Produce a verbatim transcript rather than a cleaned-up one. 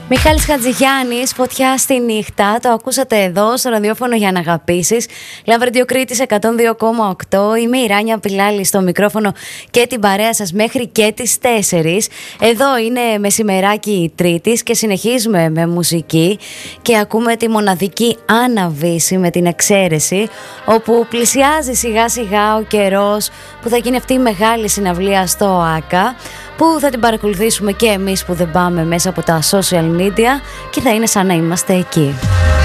Μιχάλης Χατζηγιάννης, Φωτιά στη νύχτα. Το ακούσατε εδώ στο ραδιόφωνο για να αγαπήσεις. Λαβρεντιο Κρήτης εκατόν δύο κόμμα οκτώ. Είμαι η Ράνια Πιλάλη στο μικρόφωνο και την παρέα σας μέχρι και τις τέσσερις. Εδώ είναι μεσημεράκι Τρίτης και συνεχίζουμε με μουσική και ακούμε τη μοναδική Άννα Βύση με την Εξαίρεση, όπου πλησιάζει σιγά σιγά ο καιρός που θα γίνει αυτή η μεγάλη συναυλία στο ΆΚΑ, που θα την παρακολουθήσουμε και εμείς που δεν πάμε μέσα από τα social media και θα είναι σαν να είμαστε εκεί.